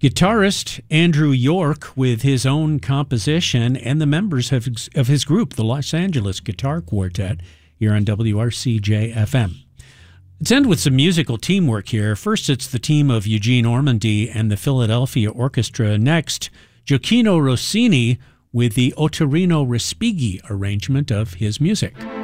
Guitarist Andrew York with his own composition and the members of his group, the Los Angeles Guitar Quartet, here on WRCJ-FM. Let's end with some musical teamwork here. First, it's the team of Eugene Ormandy and the Philadelphia Orchestra. Next, Gioacchino Rossini with the Ottorino Respighi arrangement of his music.